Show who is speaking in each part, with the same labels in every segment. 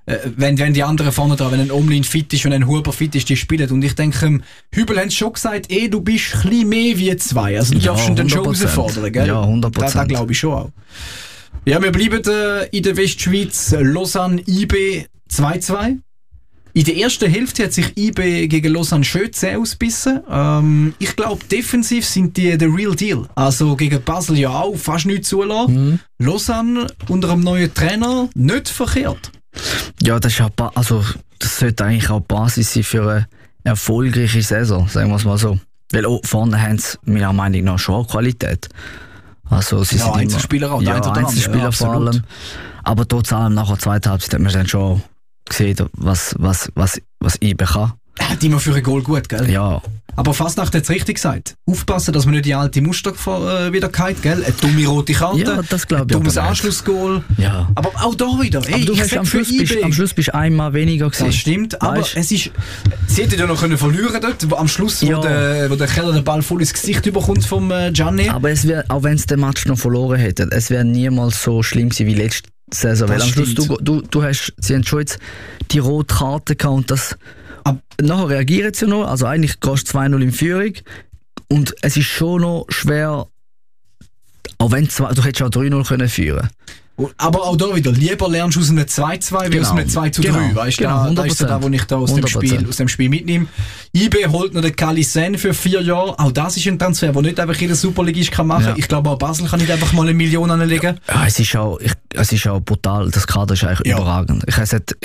Speaker 1: wenn die anderen vorne dran, wenn ein Omlin fit ist, wenn ein Huber fit ist, die spielen. Und ich denke, Hübel haben schon gesagt, du bist ein bisschen mehr wie 2. Also du darfst ihn dann schon herausfordern, gell?
Speaker 2: Ja, 100%.
Speaker 1: Das glaube ich schon auch. Ja, wir bleiben in der Westschweiz. Lausanne, IB 2-2. In der ersten Hälfte hat sich IB gegen Lausanne schön zäh ausbissen. Ich glaube, defensiv sind die der Real Deal. Also gegen Basel ja auch fast nichts zulassen. Lausanne unter einem neuen Trainer nicht verkehrt.
Speaker 2: Ja, das sollte eigentlich auch die Basis sein für eine erfolgreiche Saison, sagen wir es mal so. Weil auch vorne haben sie meiner Meinung nach schon Qualität. Also sie sind
Speaker 1: Einzelspieler auch.
Speaker 2: Einzelspieler vor allem. Aber trotz allem nach der zweiten Halbzeit hat man dann schon gesehen, was IB kann.
Speaker 1: Hat immer für ein Goal gut, gell?
Speaker 2: Ja.
Speaker 1: Aber fast nach jetzt richtig gesagt. Aufpassen, dass man nicht die alte Muster wieder geht, gell? Eine dumme rote Karte.
Speaker 2: Ja, das glaube ich.
Speaker 1: Ein dummes Anschlussgoal.
Speaker 2: Ja.
Speaker 1: Aber auch da wieder.
Speaker 2: Aber du hast am Schluss bist einmal weniger gewesen.
Speaker 1: Das stimmt, aber es ist, sie hätten ja noch verlieren dort, am Schluss, wo der Keller den Ball voll ins Gesicht überkommt vom Gianni.
Speaker 2: Aber es wäre, auch wenn es den Match noch verloren hätte, es wäre niemals so schlimm gewesen wie letzte Saison. Weil am Schluss, sie haben schon jetzt die rote Karte gehabt und das. Nachher reagieren sie noch, also eigentlich gehst du 2-0 in Führung und es ist schon noch schwer, auch wenn du hättest auch 3-0 können führen.
Speaker 1: Aber auch da wieder, lieber lernst du aus einem 2-2 wie aus einem 2-3, weißt du, da ist das, was ich da aus dem Spiel mitnehme. IB holt noch den Kalisen für 4 Jahre, auch das ist ein Transfer, den nicht einfach jeder Superligist kann machen. Ja. Ich glaube auch Basel kann nicht einfach mal 1 Million anlegen.
Speaker 2: Ja, es ist auch brutal, das Kader ist eigentlich überragend. Ich weiß nicht,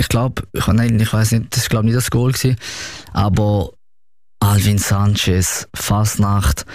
Speaker 2: das war nicht das Goal gewesen, aber Alvin Sanchez, Fasnacht,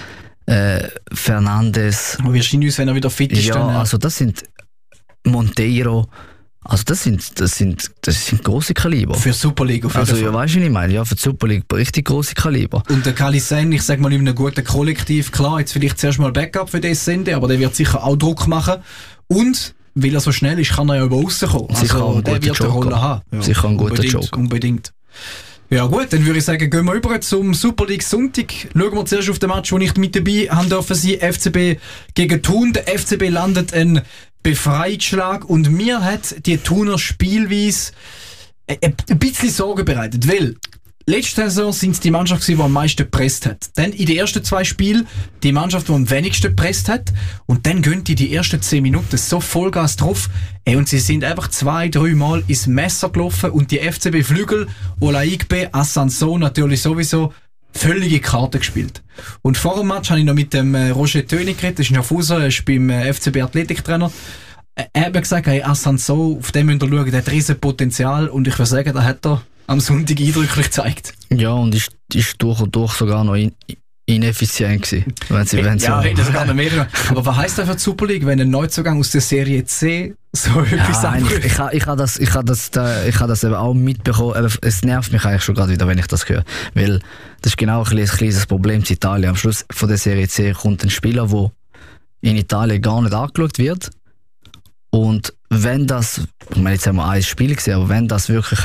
Speaker 2: Fernandes.
Speaker 1: Wahrscheinlich, wenn er wieder fit ist.
Speaker 2: Ja, dann, also das sind Monteiro, also das sind grosse Kaliber.
Speaker 1: Für Super League auf jeden Fall.
Speaker 2: Ja, weißt du, was ich meine? Ja, für die Super League richtig grosse Kaliber.
Speaker 1: Und der Kalisen, ich sag mal, in einem guten Kollektiv, klar, jetzt vielleicht zuerst mal Backup für das Sende, aber der wird sicher auch Druck machen. Und, weil er so schnell ist, kann er ja über außen kommen.
Speaker 2: Also, der wird eine Rolle haben. Ja, sicher ein guter Joker.
Speaker 1: Unbedingt. Ja gut, dann würde ich sagen, gehen wir über zum Super League Sonntag. Schauen wir zuerst auf den Match, wo ich mit dabei haben dürfen sein. FCB gegen Thun. Der FCB landet ein Befreiungsschlag und mir hat die Thuner Spielweise ein bisschen Sorgen bereitet, weil letzte Saison sind es die Mannschaft gewesen, die am meisten gepresst hat. Dann in den ersten 2 Spielen die Mannschaft, die am wenigsten gepresst hat und dann gehen die ersten 10 Minuten so Vollgas drauf und sie sind einfach 2-3 Mal ins Messer gelaufen und die FCB-Flügel, Olaigbe, Asanson natürlich sowieso völlige Karte gespielt. Und vor dem Match habe ich noch mit dem Roger Töni geredet, das ist ein Schaffhauser, er ist beim FCB Athletiktrainer. Er hat mir gesagt, hey, Asanson, auf den müsst ihr schauen, der hat riesen Potenzial und ich würde sagen, da hat er am Sonntag eindrücklich gezeigt.
Speaker 2: Ja, und ist durch und durch sogar noch ineffizient gewesen.
Speaker 1: Das sogar noch mehr. Aber was heisst das für die Super League, wenn ein Neuzugang aus der Serie C so etwas anbringt?
Speaker 2: Ich habe das eben auch mitbekommen. Aber es nervt mich eigentlich schon gerade wieder, wenn ich das höre. Weil das ist genau ein kleines Problem in Italien. Am Schluss von der Serie C kommt ein Spieler, der in Italien gar nicht angeschaut wird. Und wenn das, ich meine, jetzt haben wir ein Spiel gesehen, aber wenn das wirklich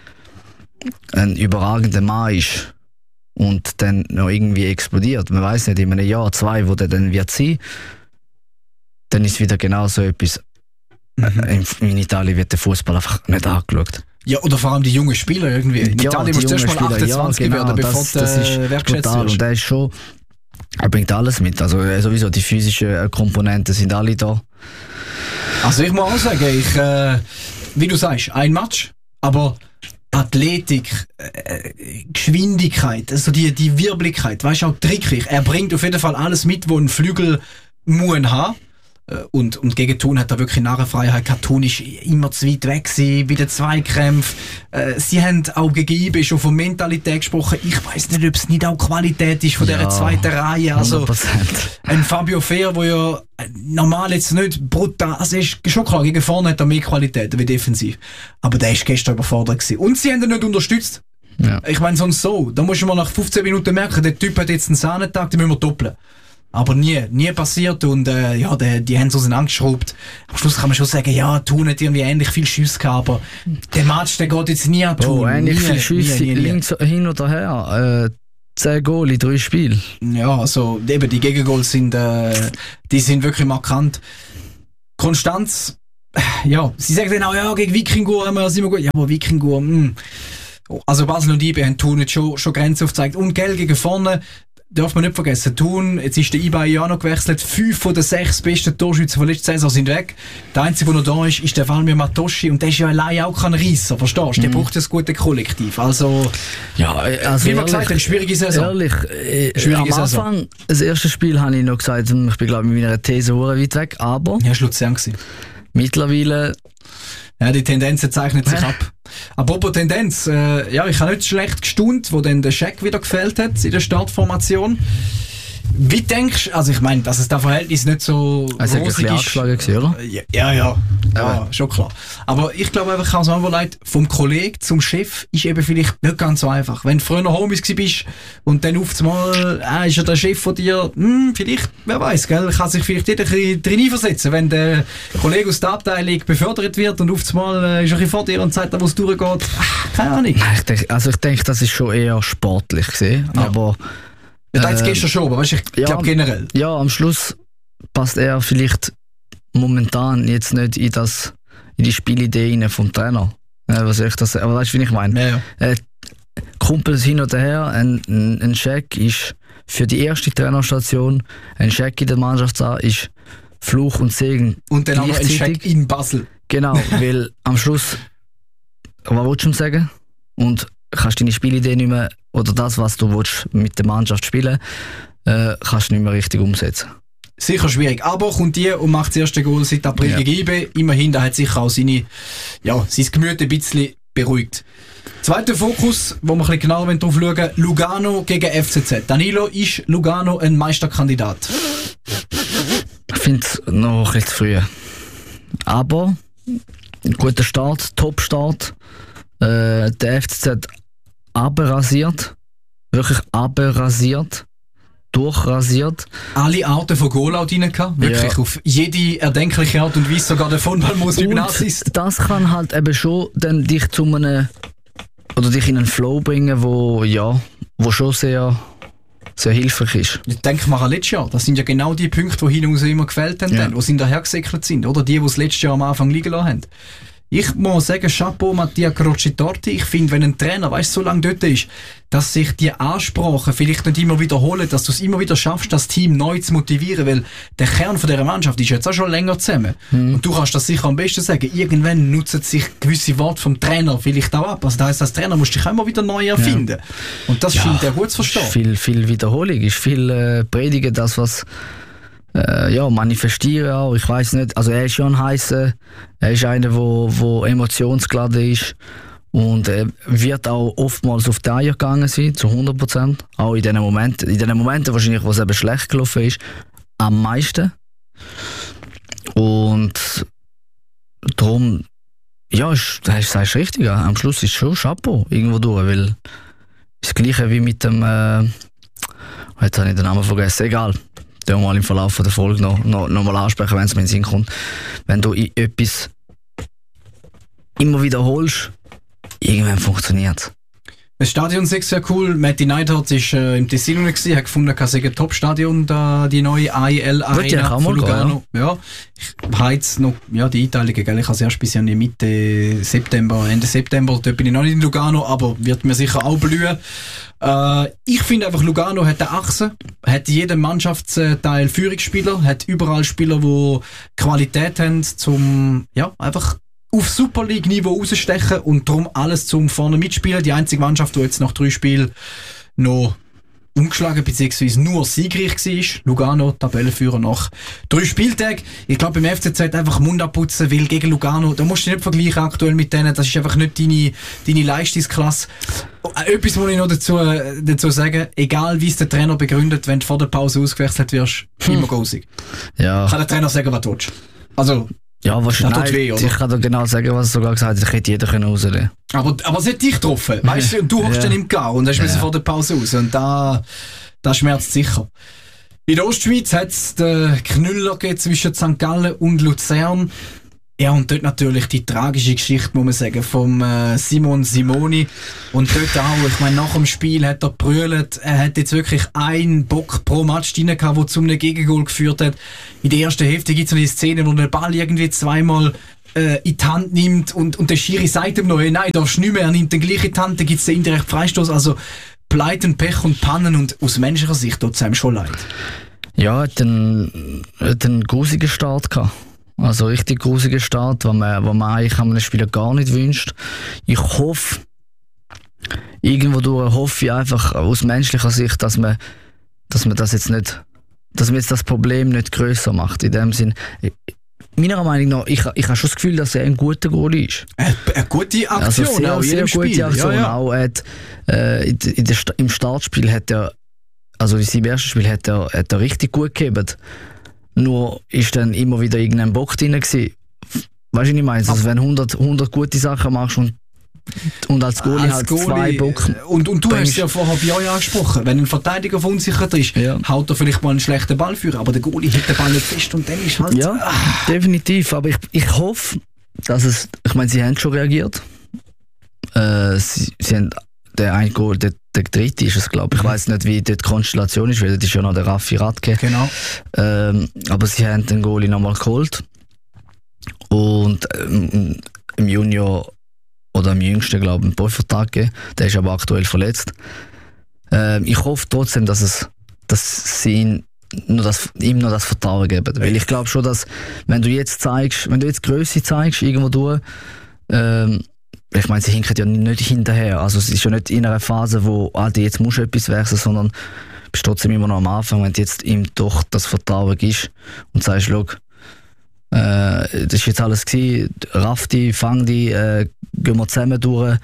Speaker 2: ein überragender Mann ist und dann noch irgendwie explodiert, man weiß nicht, in einem Jahr, 2, wo der dann wird sein, dann ist wieder genau so etwas. In Italien wird der Fußball einfach nicht angeschaut.
Speaker 1: Ja, oder vor allem die jungen Spieler irgendwie. In Italien muss zuerst mal 28 werden, bevor du wertschätzt wirst.
Speaker 2: Und der ist schon, er bringt alles mit. Also sowieso die physischen Komponenten sind alle da.
Speaker 1: Also ich muss auch sagen, wie du sagst, ein Match, aber Athletik, Geschwindigkeit, also die Wirbligkeit, weißt du, auch trickreich. Er bringt auf jeden Fall alles mit, wo ein Flügel muss haben. Und gegen Thun hat er wirklich Narrenfreiheit gehabt. Thun ist immer zu weit weg gewesen, bei den Zweikämpfen. Sie haben auch gegen IB schon von Mentalität gesprochen. Ich weiss nicht, ob es nicht auch Qualität ist von dieser zweiten Reihe. Also 100%. Ein Fabio Fehr, der ja normal jetzt nicht brutal, also ist schon klar, gegen vorne hat er mehr Qualität wie defensiv. Aber der ist gestern überfordert gewesen. Und sie haben ihn nicht unterstützt. Ja. Ich meine, sonst so. Da musst du mal nach 15 Minuten merken, der Typ hat jetzt einen Sahnentag, den müssen wir doppeln. Aber nie passiert und die haben es auseinandergeschraubt. Am Schluss kann man schon sagen, ja, Thun hat irgendwie ähnlich viel Schüsse gehabt, aber der Match, der geht jetzt nie an Thun.
Speaker 2: Ähnlich viel Schüsse, links hin oder her. 10 Goal in 3 Spielen.
Speaker 1: Ja, also eben die Gegengoals sind wirklich markant. Konstanz ja, sie sagen dann auch, ja, gegen Wikingur haben wir das immer gut. Ja, aber Wikingur, Also Basel und IB haben Thun jetzt schon Grenzen aufgezeigt. Und gell, gegen vorne darf man nicht vergessen, Thun, jetzt ist der IBA ja noch gewechselt, 5 von den 6 besten Torschützen von letzter Saison sind weg. Der einzige, der noch da ist der Valmir Matoshi und der ist ja allein auch kein Reisser, verstehst du? Der braucht das gute Kollektiv. Also,
Speaker 2: ja, also
Speaker 1: wie man gesagt hat, eine schwierige Saison.
Speaker 2: Ehrlich,
Speaker 1: schwierige
Speaker 2: am Anfang, das erste Spiel habe ich noch gesagt, ich bin glaube ich mit meiner These weit weg, aber...
Speaker 1: Ja, Luzern gewesen.
Speaker 2: Mittlerweile...
Speaker 1: Ja, die Tendenz zeichnet sich ab. Apropos Tendenz, ja, ich habe nicht schlecht gestaunt, wo dann der Scheck wieder gefällt hat in der Startformation. Wie denkst du, also ich meine, dass es da Verhältnis nicht so
Speaker 2: rosig ist. Ein angeschlagen gewesen, oder?
Speaker 1: Ja, schon klar. Aber ich glaube einfach, als Anwalt vom Kollegen zum Chef ist eben vielleicht nicht ganz so einfach. Wenn du früher noch Homies bist und dann auf einmal ist er der Chef von dir, vielleicht, wer weiß, gell, kann sich vielleicht jeder ein bisschen drin versetzen, wenn der Kollege aus der Abteilung befördert wird und auf einmal ist er ein bisschen vor dir und sagt, wo es durchgeht. Keine Ahnung.
Speaker 2: Ich denke, das ist schon eher sportlich gesehen, aber...
Speaker 1: Ja, jetzt gestern schon, aber weißt, ich glaube generell.
Speaker 2: Ja, am Schluss passt er vielleicht momentan jetzt nicht in die Spielidee rein vom Trainer. Was soll ich das sagen? Aber weißt du, wie ich meine? Ja. Kumpels hin und her, ein Check ist für die erste Trainerstation, ein Check in der Mannschaft ist Fluch und Segen.
Speaker 1: Und dann auch noch ein Check in Basel.
Speaker 2: Genau, weil am Schluss, was willst du ihm sagen? Und kannst deine Spielidee nicht mehr, oder das, was du willst, mit der Mannschaft spielen, kannst du nicht mehr richtig umsetzen.
Speaker 1: Sicher schwierig, aber kommt die und macht das erste Goal seit April gegen IB. Immerhin, da hat sicher auch sein Gemüt ein bisschen beruhigt. Zweiter Fokus, wo wir ein bisschen genauer drauf schauen, Lugano gegen FCZ. Danilo, ist Lugano ein Meisterkandidat?
Speaker 2: Ich finde es noch ein bisschen zu früh. Aber, guter Start, Top-Start. Der FCZ abrasiert, wirklich abrasiert, durchrasiert.
Speaker 1: Alle Arten von Goal auch drin gehabt, wirklich auf jede erdenkliche Art und Weise, sogar der von Balmos Gymnasist.
Speaker 2: Das kann halt eben schon dann dich dich in einen Flow bringen, wo schon sehr, sehr hilfreich ist.
Speaker 1: Ich denke mal an letztes Jahr, das sind ja genau die Punkte, die hinaus immer gefällt haben, die sie dahergesäckelt sind, oder die es letztes Jahr am Anfang liegen lassen haben. Ich muss sagen, Chapeau Mattia Crocitorti. Ich finde, wenn ein Trainer, so lange dort ist, dass sich die Ansprachen vielleicht nicht immer wiederholen, dass du es immer wieder schaffst, das Team neu zu motivieren, weil der Kern von dieser Mannschaft ist jetzt auch schon länger zusammen. Und du kannst das sicher am besten sagen. Irgendwann nutzen sich gewisse Worte vom Trainer vielleicht auch ab. Also das heisst, als Trainer musst du dich auch immer wieder neu erfinden. Und das scheint er gut zu verstehen.
Speaker 2: Viel Wiederholung, ist viel Predigen, das was manifestieren auch, ich weiß nicht, also er ist schon heißer, er ist einer, wo emotionsgeladen ist und wird auch oftmals auf die Eier gegangen sein, zu 100%, auch in den Momenten wahrscheinlich, wo es eben schlecht gelaufen ist, am meisten. Und darum, das sagst du richtig, am Schluss ist schon Chapeau irgendwo durch, weil das Gleiche wie mit dem, jetzt habe ich den Namen vergessen, egal. Den mal im Verlauf der Folge noch mal ansprechen, wenn es mir in den Sinn kommt. Wenn du etwas immer wiederholst, irgendwann funktioniert es.
Speaker 1: Das Stadion ist sehr cool. Matty Neidhardt war im Tessin und hat gefunden, dass es ein Top-Stadion, die neue AEL Arena von Lugano. Ja. Ich habe jetzt noch, die Einteilungen, gell? Ich habe es erst bis Ende September, dort bin ich noch nicht in Lugano, aber wird mir sicher auch blühen. Ich finde einfach, Lugano hat eine Achse, hat jeden Mannschaftsteil Führungsspieler, hat überall Spieler, die Qualität haben, zum, einfach auf Super League Niveau rausstechen und darum alles zum vorne mitspielen. Die einzige Mannschaft, die jetzt nach 3 Spielen noch ungeschlagen bzw. nur siegreich war. Lugano, Tabellenführer nach 3 Spieltagen. Ich glaube, beim FCZ einfach Mund abputzen, weil gegen Lugano, da musst du nicht vergleichen aktuell mit denen, das ist einfach nicht deine Leistungsklasse. Etwas muss ich noch dazu sagen, egal wie es der Trainer begründet, wenn du vor der Pause ausgewechselt wirst, immer großig.
Speaker 2: Ja.
Speaker 1: Kann der Trainer sagen, was du willst. Also,
Speaker 2: ja, wahrscheinlich. Ich kann dir genau sagen, was er sogar gesagt hat. Ich hätte jeder rausnehmen können.
Speaker 1: Aber es hat dich getroffen. Weißt du, und du hockst dann im Gar und hast vor der Pause raus. Und da schmerzt sicher. In der Ostschweiz hat es den Knüller zwischen St. Gallen und Luzern. Ja, und dort natürlich die tragische Geschichte, muss man sagen, vom Simon Simoni. Und dort auch, ich meine, nach dem Spiel hat er gebrüllt. Er hat jetzt wirklich einen Bock pro Match drin gehabt, der zu einem Gegengol geführt hat. In der ersten Hälfte gibt es noch die Szene, wo der Ball irgendwie zweimal in die Hand nimmt und der Schiri sagt ihm noch, hey, nein, darfst nicht mehr, er nimmt den gleichen in die Hand, dann gibt es den indirekten Freistoß. Also Pleiten, Pech und Pannen und aus menschlicher Sicht tut es einem schon leid.
Speaker 2: Ja, hat einen grusigen Start gehabt. Also richtig grusigen Start, was man eigentlich einem Spieler gar nicht wünscht. Ich hoffe, hoffe ich einfach aus menschlicher Sicht, dass man das jetzt nicht, dass man jetzt das Problem nicht grösser macht. In dem Sinn, meiner Meinung nach, ich habe schon das Gefühl, dass er ein guter Goalie ist.
Speaker 1: Eine gute Aktion,
Speaker 2: also sehr,
Speaker 1: auch in jedem
Speaker 2: sehr gute
Speaker 1: Spiel.
Speaker 2: Aktion.
Speaker 1: Ja.
Speaker 2: Auch im Startspiel hat er, also in seinem ersten Spiel hat er richtig gut gegeben. Nur ist dann immer wieder irgendein Bock drin gewesen. Weißt du, was ich meine? Also wenn 100 gute Sachen machst und als Goalie halt 2 Bock.
Speaker 1: Und du hast es ja vorher bei euch angesprochen. Wenn ein Verteidiger verunsichert ist, haut er vielleicht mal einen schlechten Ball für, aber der Goalie hält den Ball nicht fest und dann ist halt...
Speaker 2: Ja, definitiv. Aber ich hoffe, dass es... Ich meine, sie haben schon reagiert. Sie haben der ein Goal, der dritte ist es, glaube ich. Ich weiss nicht, wie dort die Konstellation ist, weil das ist ja noch der Raffi Radke.
Speaker 1: Genau.
Speaker 2: Aber sie haben den Goalie nochmal geholt. Und im Junior oder am jüngsten, glaube ich, einen Boy-Vertrag gegeben. Der ist aber aktuell verletzt. Ich hoffe trotzdem, dass sie ihm noch das Vertrauen geben. Weil ich glaube schon, dass wenn du jetzt Grösse zeigst, irgendwo durch, ich meine, sie hinken ja nicht hinterher. Also es ist ja nicht in einer Phase, wo jetzt musst du etwas wechseln, sondern bist trotzdem immer noch am Anfang, wenn du jetzt ihm doch das Vertrauen gibst und sagst, schau, das ist jetzt alles gewesen, raff die, fang die, gehen wir zusammen durch.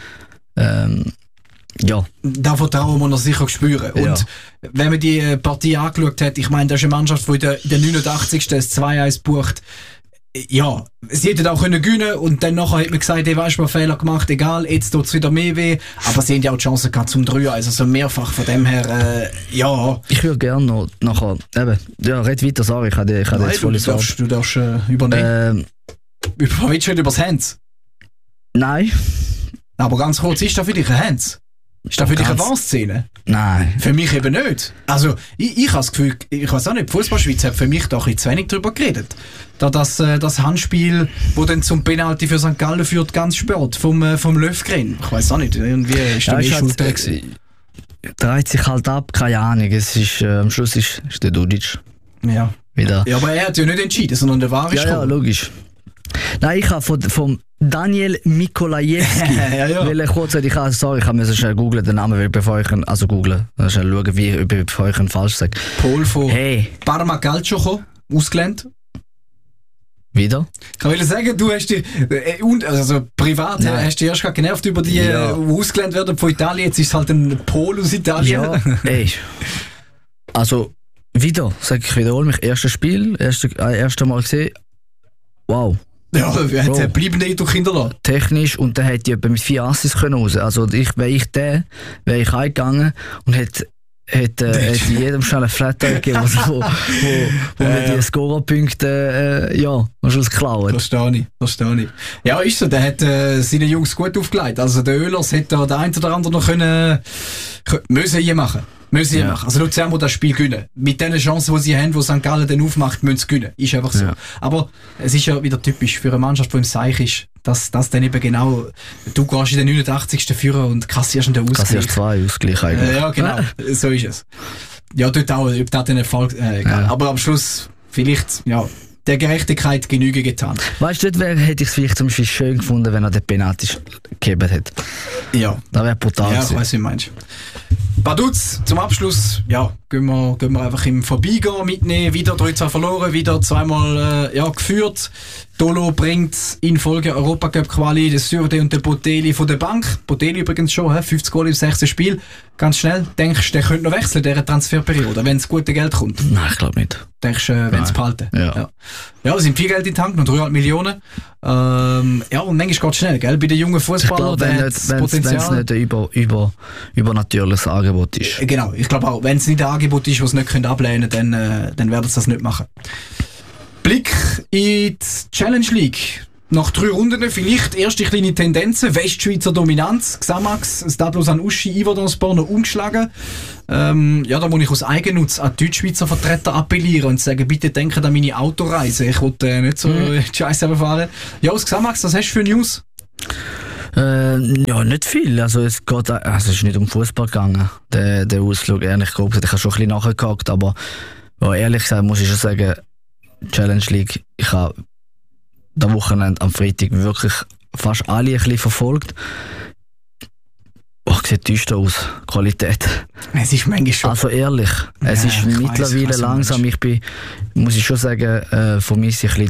Speaker 2: Ja.
Speaker 1: Da Vertrauen muss er sicher spüren.
Speaker 2: Ja.
Speaker 1: Und wenn man die Partie angeschaut hat, ich meine, das ist eine Mannschaft, die in der 89. das 2-1 bucht. Ja, sie hätten auch gewinnen können und dann nachher hat man gesagt, hey, weißt du, Fehler gemacht, egal, jetzt tut es wieder mehr weh. Aber sie haben ja auch die Chance gehabt zum 3-1, also mehrfach von dem her, ja.
Speaker 2: Ich würde gerne noch nachher, red weiter, sorry, ich habe jetzt voll
Speaker 1: Du darfst übernehmen. Willst du über das Hands?
Speaker 2: Nein.
Speaker 1: Aber ganz kurz, ist das für dich ein Hands? Ist das für dich eine Warnszene?
Speaker 2: Nein.
Speaker 1: Für mich eben nicht. Also, ich habe das Gefühl, ich weiß auch nicht, Fußballschweiz hat für mich da ein bisschen zu wenig drüber geredet. Da das Handspiel, das dann zum Penalty für St. Gallen führt, ganz spät, vom Löfgren. Ich weiß auch nicht, irgendwie ist da mehr Schuld drin gewesen.
Speaker 2: Dreht sich halt ab, keine Ahnung. Es ist, am Schluss ist der Dudic.
Speaker 1: Ja.
Speaker 2: Wieder.
Speaker 1: Ja, aber er hat ja nicht entschieden, sondern der war
Speaker 2: ja, logisch. Nein, ich habe vom Daniel Mikolajewski. Weil ich musste schnell googlen den Namen, bevor ich schnell schauen, bevor ich ihn falsch sage.
Speaker 1: Paul von Parma Calcio ausgelernt.
Speaker 2: Wieder?
Speaker 1: Ich will sagen, du hast dich, also privat, hast du erst genervt über die, die ausgelernt werden von Italien, jetzt ist es halt ein Pol aus Italien.
Speaker 2: Ja, also, ich wiederhole mich, erstes Spiel, erste Mal gesehen, wow.
Speaker 1: Ja, er hat einen bleibenden Eindruck hinterlassen.
Speaker 2: Technisch, und dann hätte ich etwa mit 4 Assis raus. Also wäre ich heimgegangen und hätte jedem schnell einen Flatter gegeben, wo mir die Scorerpunkte am Schluss klauen.
Speaker 1: Verstehe ich. Ja, ist so, der hat seine Jungs gut aufgelegt. Also der Oehlers hätte da der ein oder andere noch müssen machen. Also Luzern muss das Spiel gewinnen. Mit den Chancen, die sie haben, die St. Gallen dann aufmacht, müssen sie gewinnen. Ist einfach so. Ja. Aber es ist ja wieder typisch für eine Mannschaft, die im Seich ist, dass dann eben genau, du gehst in den 89. Führer und kassierst in den Ausgleich.
Speaker 2: Kassierst 2 Ausgleich eigentlich.
Speaker 1: Ja, genau. So ist es. Ja, dort auch, ob das den Erfolg, egal. Aber am Schluss vielleicht, der Gerechtigkeit Genüge getan.
Speaker 2: Weißt du, hätte ich es vielleicht zum Beispiel schön gefunden, wenn er den Penalty gegeben hätte.
Speaker 1: Ja.
Speaker 2: Das wäre brutal.
Speaker 1: Ja, ich weiss, wie du meinst. Baduz, zum Abschluss, gehen wir einfach im Vorbeigehen mitnehmen. Wieder 3-2 verloren, wieder zweimal geführt. Dolo bringt in Folge Europacup-Quali den Surde und den Botelli von der Bank. Botelli übrigens schon, 50 Goal im 6. Spiel. Ganz schnell, denkst du, der könnte noch wechseln, dieser Transferperiode, wenn das gute Geld kommt?
Speaker 2: Nein, ich glaube nicht.
Speaker 1: Denkst du, wenn es behalten?
Speaker 2: Ja.
Speaker 1: Ja, es sind viel Geld in den Tank, noch 3,5 Millionen. Und manchmal geht es schnell, gell? Bei den jungen Fußballern, wenn es
Speaker 2: nicht ein übernatürliches Angebot ist.
Speaker 1: Genau, ich glaube auch, wenn es nicht ein Angebot ist, das sie nicht ablehnen können, dann werden sie das nicht machen. Blick in die Challenge League. nach 3 Runden vielleicht erste kleine Tendenzen. Westschweizer Dominanz, Xamax, Stade Lausanne Uschi, Yverdon-Sport noch umgeschlagen. Da muss ich aus Eigennutz an die Deutschschweizer Vertreter appellieren und sagen, bitte denkt an meine Autoreise. Ich wollte nicht so Scheiße fahren. Ja, aus Xamax, was hast du für News?
Speaker 2: Ja, nicht viel. Also es ist nicht um Fußball gegangen, der Ausflug, ehrlich gesagt. Ich habe schon ein bisschen nachgehakt, aber ja, ehrlich gesagt muss ich schon sagen, Challenge League, ich habe am Wochenende am Freitag wirklich fast alle ein bisschen verfolgt. Sieht düster aus, Qualität.
Speaker 1: Es ist manchmal schon.
Speaker 2: Also ehrlich, es ist mittlerweile langsam. Muss ich schon sagen, vermisse ich ein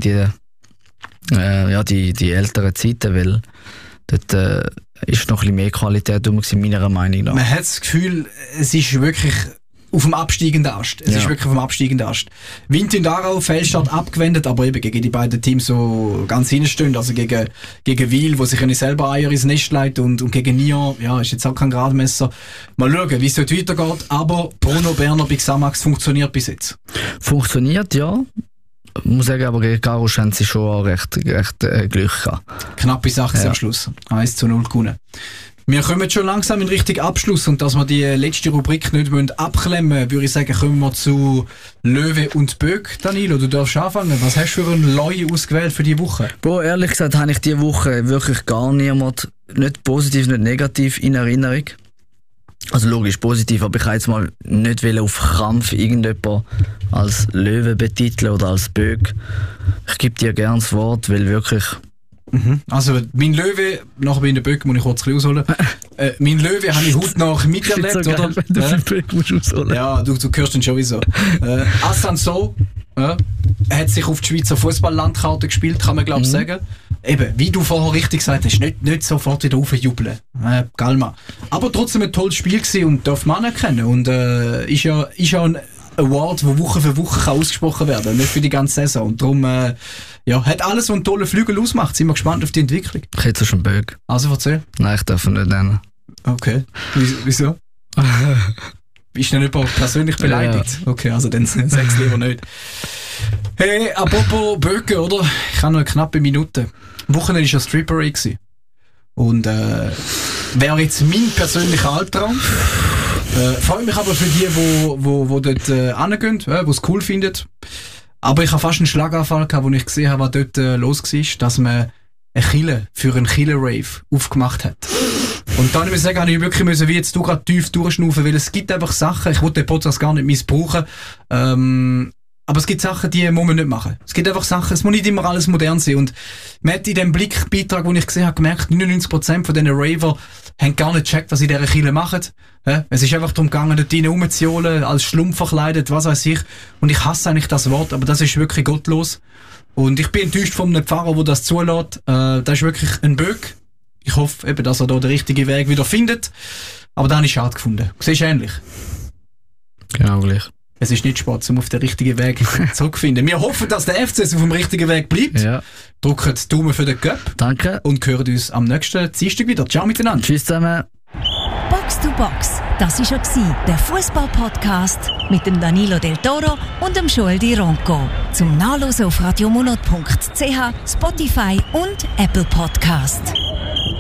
Speaker 2: bisschen die älteren Zeiten, weil dort ist noch ein bisschen mehr Qualität meiner Meinung nach.
Speaker 1: Man hat das Gefühl, es ist wirklich auf dem absteigenden Ast. Es ist wirklich auf dem absteigenden Ast. Wind in Aarau, Feldstadt abgewendet, aber eben gegen die beiden Teams so ganz hinstehen. Also gegen Wil, wo sich selber Eier ins Nest legt und gegen Nyon, ja, ist jetzt auch kein Gradmesser. Mal schauen, wie es dort weitergeht. Aber Bruno Berner bei Xamax funktioniert bis jetzt.
Speaker 2: Funktioniert, ja. Ich muss sagen, aber gegen Garus haben sie schon auch recht Glück gehabt.
Speaker 1: Knappe Sache am Schluss. 1:0 gewonnen. Wir kommen schon langsam in Richtung Abschluss und dass wir die letzte Rubrik nicht abklemmen, würde ich sagen, kommen wir zu Löwe und Böck. Danilo, du darfst anfangen. Was hast du für einen Leu ausgewählt für diese Woche?
Speaker 2: Ehrlich gesagt habe ich diese Woche wirklich gar niemand, nicht positiv, nicht negativ in Erinnerung. Also logisch positiv, aber ich kann jetzt mal nicht auf Krampf irgendjemand als Löwe betiteln oder als Böck. Ich gebe dir gerne das Wort, weil wirklich...
Speaker 1: Also mein Löwe, nachher bei den Böcken muss ich kurz ein bisschen ausholen. Mein Löwe habe ich heute noch miterlebt,
Speaker 2: so
Speaker 1: oder?
Speaker 2: Wenn du den Böck musst ausholen.
Speaker 1: Ja, du hörst ihn sowieso. Asanso hat sich auf die Schweizer Fußball-Landkarte gespielt, kann man glaube ich sagen. Eben, wie du vorher richtig gesagt hast, nicht sofort wieder aufjubeln. Galma. Aber trotzdem ein tolles Spiel gewesen und darf man anerkennen. Und ist ja ein Award, der Woche für Woche kann ausgesprochen werden kann, nicht für die ganze Saison. Und darum hat alles, was einen tollen Flügel ausmacht. Sind wir gespannt auf die Entwicklung.
Speaker 2: Ich hätte schon Böck.
Speaker 1: Also erzähl.
Speaker 2: Nein, ich darf ihn nicht nennen.
Speaker 1: Okay. Wieso? Ist denn jemand persönlich beleidigt? Ja. Okay, also dann sag's lieber nicht. Hey, apropos Böcke, oder? Ich habe noch eine knappe Minute. Am Wochenende war ja Stripperei gewesen. Und wäre jetzt mein persönlicher Albtraum. Freue mich aber für die, die dort hingehen, die es cool finden. Aber ich habe fast einen Schlaganfall gehabt, wo ich gesehen habe, was dort los war, dass man eine Kille für einen Killer-Rave aufgemacht hat. Und dann muss ich sagen, habe ich wirklich müssen, wie jetzt du gerade tief durchschnaufen, weil es gibt einfach Sachen, ich will den Podcast gar nicht missbrauchen, aber es gibt Sachen, die muss man nicht machen. Es gibt einfach Sachen, es muss nicht immer alles modern sein. Und man hat in dem Blickbeitrag, den ich gesehen habe, gemerkt, 99% von diesen Raver haben gar nicht gecheckt, was sie in dieser Kille machen. Es ist einfach darum gegangen, dort rein rumzuholen, als Schlumpf verkleidet, was weiß ich. Und ich hasse eigentlich das Wort, aber das ist wirklich gottlos. Und ich bin enttäuscht von einem Pfarrer, der das zulässt. Das ist wirklich ein Böck. Ich hoffe eben, dass er da den richtigen Weg wieder findet. Aber da habe ich schade gefunden. Siehst du ähnlich?
Speaker 2: Genau gleich.
Speaker 1: Es ist nicht Sport, um auf den richtigen Weg zurückzufinden. Wir hoffen, dass der FCS auf dem richtigen Weg bleibt.
Speaker 2: Ja.
Speaker 1: Drücken die Daumen für den Cup.
Speaker 2: Danke.
Speaker 1: Und hören uns am nächsten Dienstag wieder. Ciao miteinander.
Speaker 2: Tschüss zusammen.
Speaker 3: Box to Box. Das war der Fußball-Podcast mit dem Danilo Del Toro und dem Joel Di Ronco. Zum Nachlesen auf radiomonat.ch, Spotify und Apple Podcast.